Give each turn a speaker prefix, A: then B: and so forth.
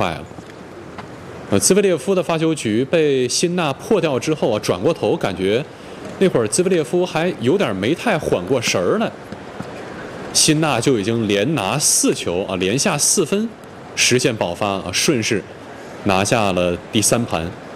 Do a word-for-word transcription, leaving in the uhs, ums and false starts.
A: 快了。呃，兹维列夫的发球局被辛纳破掉之后啊，转过头感觉那会儿兹维列夫还有点没太缓过神儿来，辛纳就已经连拿四球啊，连下四分，实现爆发啊，顺势拿下了第三盘。